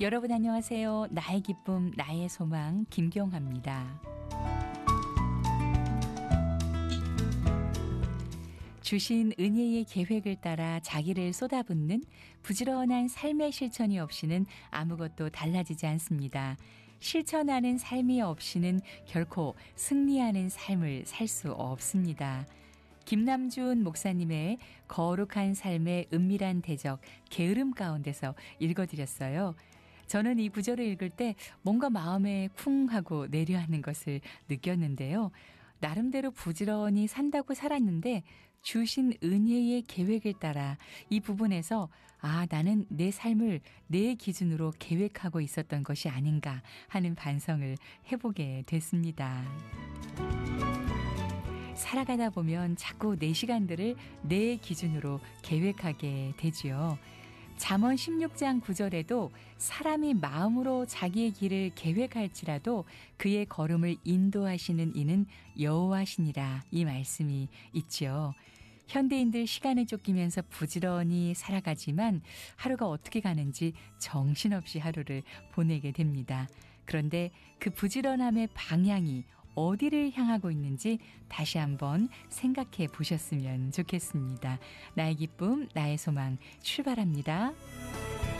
여러분 안녕하세요. 나의 기쁨, 나의 소망 김경화입니다. 주신 은혜의 계획을 따라 자기를 쏟아붓는 부지런한 삶의 실천이 없이는 아무것도 달라지지 않습니다. 실천하는 삶이 없이는 결코 승리하는 삶을 살 수 없습니다. 김남준 목사님의 거룩한 삶의 은밀한 대적, 게으름 가운데서 읽어드렸어요. 저는 이 구절을 읽을 때 뭔가 마음에 쿵 하고 내려앉는 것을 느꼈는데요. 나름대로 부지런히 산다고 살았는데 주신 은혜의 계획을 따라 이 부분에서 나는 내 삶을 내 기준으로 계획하고 있었던 것이 아닌가 하는 반성을 해보게 됐습니다. 살아가다 보면 자꾸 내 시간들을 내 기준으로 계획하게 되지요. 잠언 16장 9절에도 사람이 마음으로 자기의 길을 계획할지라도 그의 걸음을 인도하시는 이는 여호와시니라 이 말씀이 있지요. 현대인들 시간에 쫓기면서 부지런히 살아가지만 하루가 어떻게 가는지 정신없이 하루를 보내게 됩니다. 그런데 그 부지런함의 방향이 어디를 향하고 있는지 다시 한번 생각해 보셨으면 좋겠습니다. 나의 기쁨, 나의 소망 출발합니다.